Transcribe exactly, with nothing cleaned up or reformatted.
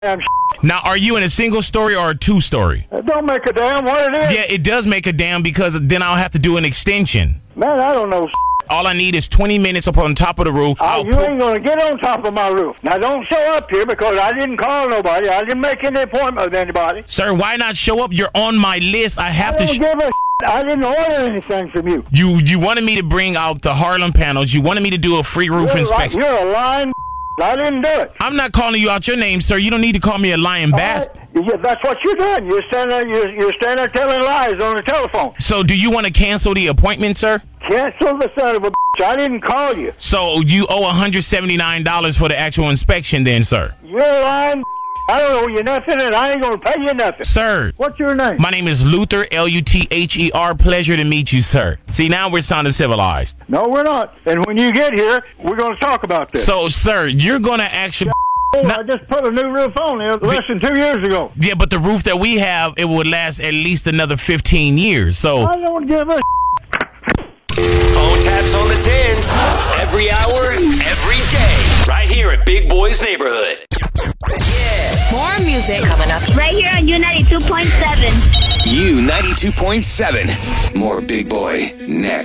damn shit. Now, are you in a single story or a two story? It don't make a damn what it is. Yeah, it does make a damn because then I'll have to do an extension. Man, I don't know shit. All I need is twenty minutes up on top of the roof. Uh, I'll you put- ain't gonna get on top of my roof. Now don't show up here because I didn't call nobody. I didn't make any appointment with anybody. Sir, why not show up? You're on my list. I have I to. don't Sh- give a shit. I didn't order anything from you. you you wanted me to bring out the Harlem panels. You wanted me to do a free roof You're, inspection. Li- you're a lying. I didn't do it. I'm not calling you out your name, sir. You don't need to call me a lying bastard. All right. Yeah, that's what you're doing. You're standing there. You're, you're standing there telling lies on the telephone. So, do you want to cancel the appointment, sir? Cancel the son of a bitch. I didn't call you. So you owe one hundred seventy-nine dollars for the actual inspection, then, sir. You're lying. I don't owe you nothing, and I ain't gonna pay you nothing. Sir. What's your name? My name is Luther, L U T H E R. Pleasure to meet you, sir. See, now we're sounding civilized. No, we're not. And when you get here, we're gonna talk about this. So, sir, you're going to actually... Oh, I just put a new roof on there less than two years ago. Yeah, but the roof that we have, it would last at least another fifteen years. So, I don't give a Phone taps on the tens. Every hour, every day. Right here at Big Boy's Neighborhood. Yeah. More music coming up. Right here on U ninety-two point seven. U ninety-two point seven. More Big Boy next.